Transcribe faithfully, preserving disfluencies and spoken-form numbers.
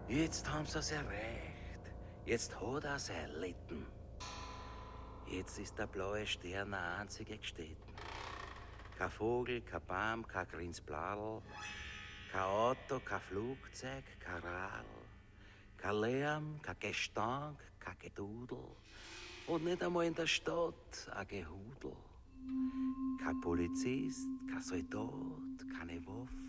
Jetzt haben sie es erreicht. Jetzt hat er es erlitten. Jetzt ist der blaue Stern der einzige Gestätten. Kein Vogel, kein Baum, kein grünes Bladel, kein Auto, kein Flugzeug, kein Radl, kein Lärm, kein Gestank, kein Gedudel und nicht einmal in der Stadt ein Gehudel. Kein Polizist, kein Soldat, keine Waffe.